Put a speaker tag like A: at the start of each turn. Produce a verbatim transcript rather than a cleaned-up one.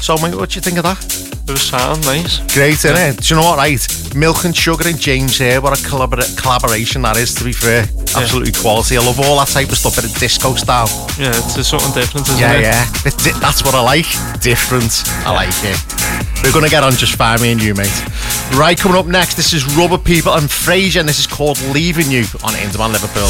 A: So, mate, what do you think of that?
B: It was sound nice.
A: Great, isn't it? Do you know what, right? Milk and Sugar and James here, what a collabor- collaboration that is, to be fair. Absolutely yeah. quality. I love all that type of stuff, bit of disco style.
B: Yeah, it's something different, isn't
A: yeah,
B: it?
A: Yeah, yeah. Di- that's what I like. Different. I like it. We're going to get on just fine, me and you, mate. Right, coming up next, this is Rubber People and Fraser, and this is called Leaving You on Indie Man Liverpool.